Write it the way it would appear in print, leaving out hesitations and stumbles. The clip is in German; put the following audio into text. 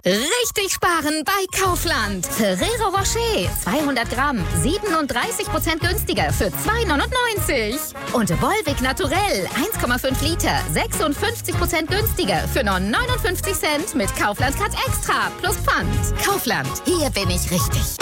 Richtig sparen bei Kaufland. Ferrero Rocher, 200 Gramm, 37% günstiger für 2,99. Und Volvic Naturell, 1,5 Liter, 56% günstiger für nur 59 Cent mit Kaufland Cut Extra plus Pfand. Kaufland, hier bin ich richtig.